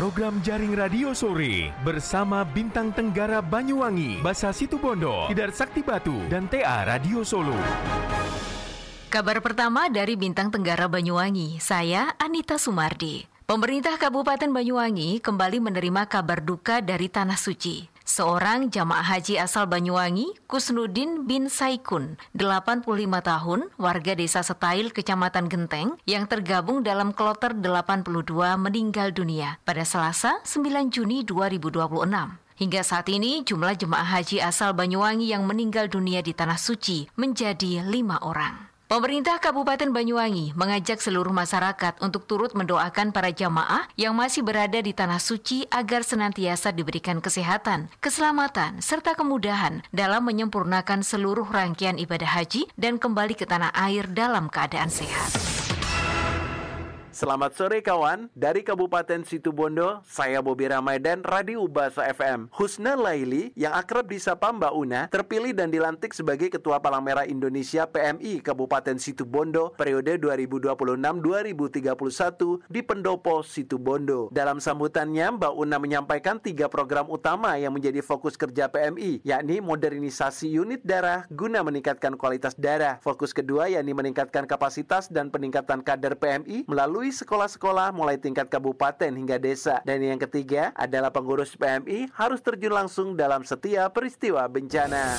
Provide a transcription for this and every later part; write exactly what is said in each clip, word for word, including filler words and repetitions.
program Jaring Radio Sore bersama Bintang Tenggara Banyuwangi, Basa Situbondo, Tidar Sakti Batu, dan T A Radio Solo. Kabar pertama dari Bintang Tenggara Banyuwangi, saya Anita Sumardi. Pemerintah Kabupaten Banyuwangi kembali menerima kabar duka dari Tanah Suci. Seorang jamaah haji asal Banyuwangi, Kusnudin bin Saikun, delapan puluh lima tahun, warga desa Setail, Kecamatan Genteng, yang tergabung dalam kloter delapan puluh dua meninggal dunia pada Selasa sembilan Juni dua ribu dua puluh enam. Hingga saat ini, jumlah jemaah haji asal Banyuwangi yang meninggal dunia di Tanah Suci menjadi lima orang. Pemerintah Kabupaten Banyuwangi mengajak seluruh masyarakat untuk turut mendoakan para jamaah yang masih berada di Tanah Suci agar senantiasa diberikan kesehatan, keselamatan, serta kemudahan dalam menyempurnakan seluruh rangkaian ibadah haji dan kembali ke tanah air dalam keadaan sehat. Selamat sore kawan, dari Kabupaten Situbondo, saya Bobi Ramadhan, Radio Basa F M. Husna Laili, yang akrab disapa Mbak Una, terpilih dan dilantik sebagai Ketua Palang Merah Indonesia P M I Kabupaten Situbondo periode dua ribu dua puluh enam sampai dua ribu tiga puluh satu di Pendopo, Situbondo. Dalam sambutannya, Mbak Una menyampaikan tiga program utama yang menjadi fokus kerja P M I, yakni modernisasi unit darah guna meningkatkan kualitas darah. Fokus kedua yakni meningkatkan kapasitas dan peningkatan kader P M I melalui sekolah-sekolah mulai tingkat kabupaten hingga desa. Dan yang ketiga adalah pengurus P M I harus terjun langsung dalam setiap peristiwa bencana.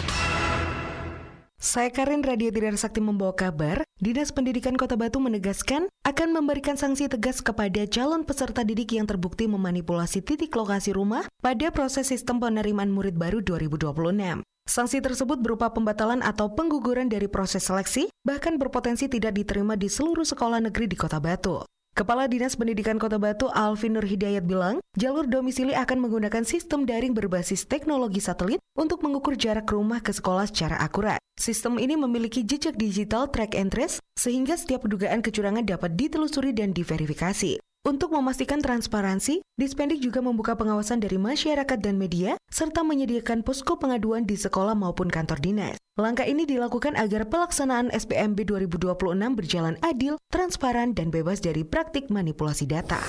Saya Karin, Radio Tidar Sakti membawa kabar. Dinas Pendidikan Kota Batu menegaskan akan memberikan sanksi tegas kepada calon peserta didik yang terbukti memanipulasi titik lokasi rumah pada proses sistem penerimaan murid baru dua ribu dua puluh enam. Sanksi tersebut berupa pembatalan atau pengguguran dari proses seleksi, bahkan berpotensi tidak diterima di seluruh sekolah negeri di Kota Batu. Kepala Dinas Pendidikan Kota Batu, Alvin Nur Hidayat bilang, jalur domisili akan menggunakan sistem daring berbasis teknologi satelit untuk mengukur jarak rumah ke sekolah secara akurat. Sistem ini memiliki jejak digital track and trace, sehingga setiap dugaan kecurangan dapat ditelusuri dan diverifikasi. Untuk memastikan transparansi, Dispendik juga membuka pengawasan dari masyarakat dan media, serta menyediakan posko pengaduan di sekolah maupun kantor dinas. Langkah ini dilakukan agar pelaksanaan S P M B dua ribu dua puluh enam berjalan adil, transparan, dan bebas dari praktik manipulasi data.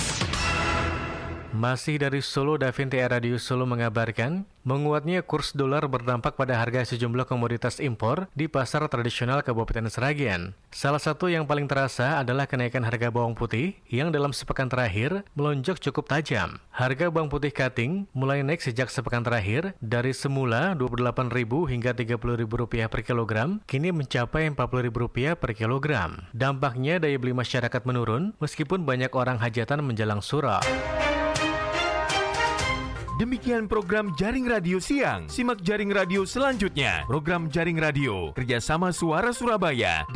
Masih dari Solo, Davin T A Radio Solo mengabarkan, menguatnya kurs dolar berdampak pada harga sejumlah komoditas impor di pasar tradisional Kabupaten Sragen. Salah satu yang paling terasa adalah kenaikan harga bawang putih yang dalam sepekan terakhir melonjak cukup tajam. Harga bawang putih cutting mulai naik sejak sepekan terakhir dari semula dua puluh delapan ribu rupiah hingga tiga puluh ribu rupiah per kilogram, kini mencapai empat puluh ribu rupiah per kilogram. Dampaknya daya beli masyarakat menurun meskipun banyak orang hajatan menjelang sura. Demikian program Jaring Radio Siang. Simak Jaring Radio selanjutnya. Program Jaring Radio kerjasama Suara Surabaya